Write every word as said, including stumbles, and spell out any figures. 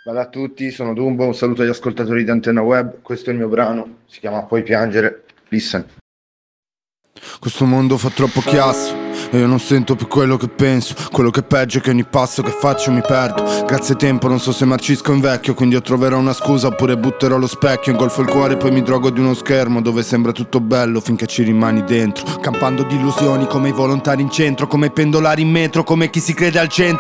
Bella a tutti, sono Dumbo, un saluto agli ascoltatori di Antenna Web, questo è il mio brano, si chiama Puoi piangere, listen. Questo mondo fa troppo chiasso e io non sento più quello che penso. Quello che è peggio è che ogni passo che faccio mi perdo. Grazie tempo, non so se marcisco o invecchio, quindi io troverò una scusa oppure butterò lo specchio. Ingolfo il cuore e poi mi drogo di uno schermo dove sembra tutto bello finché ci rimani dentro. Campando di illusioni come i volontari in centro, come i pendolari in metro, come chi si crede al centro.